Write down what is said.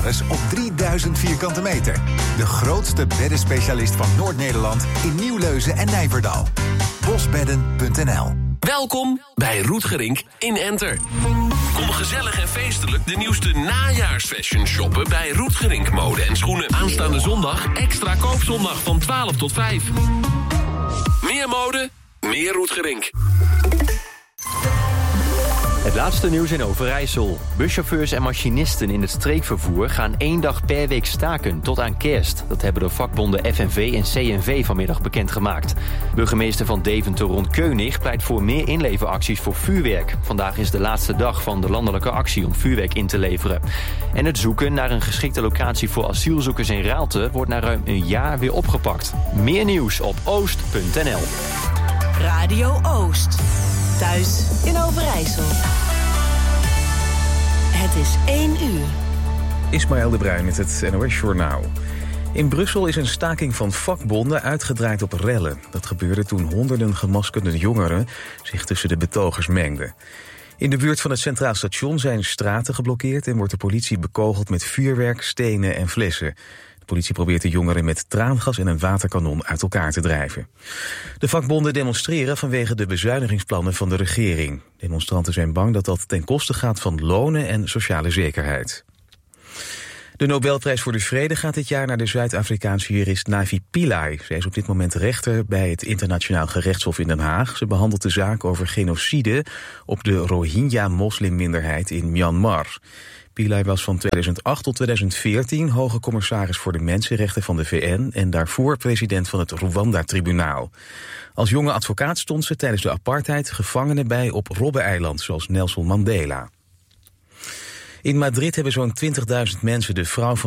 salaris op 3000 vierkante meter. De grootste beddenspecialist van Noord-Nederland in Nieuwleuzen en Nijverdal. Bosbedden.nl. Welkom bij Roetgerink in Enter. Kom gezellig en feestelijk de nieuwste najaarsfashion shoppen bij Roetgerink Mode en Schoenen. Aanstaande zondag extra koopzondag van 12 tot 5. Meer mode, meer Roetgerink. Het laatste nieuws in Overijssel. Buschauffeurs en machinisten in het streekvervoer gaan 1 dag per week staken tot aan kerst. Dat hebben de vakbonden FNV en CNV vanmiddag bekendgemaakt. Burgemeester van Deventer Ron Keunig pleit voor meer inleveracties voor vuurwerk. Vandaag is de laatste dag van de landelijke actie om vuurwerk in te leveren. En het zoeken naar een geschikte locatie voor asielzoekers in Raalte wordt na ruim een jaar weer opgepakt. Meer nieuws op oost.nl. Radio Oost. Thuis in Overijssel. Het is 1 uur. Ismaël de Bruin met het NOS-journaal. In Brussel is een staking van vakbonden uitgedraaid op rellen. Dat gebeurde toen honderden gemaskerde jongeren zich tussen de betogers mengden. In de buurt van het Centraal Station zijn straten geblokkeerd en wordt de politie bekogeld met vuurwerk, stenen en flessen. De politie probeert de jongeren met traangas en een waterkanon uit elkaar te drijven. De vakbonden demonstreren vanwege de bezuinigingsplannen van de regering. Demonstranten zijn bang dat dat ten koste gaat van lonen en sociale zekerheid. De Nobelprijs voor de Vrede gaat dit jaar naar de Zuid-Afrikaanse jurist Navi Pillay. Zij is op dit moment rechter bij het Internationaal Gerechtshof in Den Haag. Ze behandelt de zaak over genocide op de Rohingya-moslimminderheid in Myanmar. Pillay was van 2008 tot 2014 hoge commissaris voor de mensenrechten van de VN en daarvoor president van het Rwanda-tribunaal. Als jonge advocaat stond ze tijdens de apartheid gevangenen bij op Robben-eiland, zoals Nelson Mandela. In Madrid hebben zo'n 20.000 mensen de vrouw van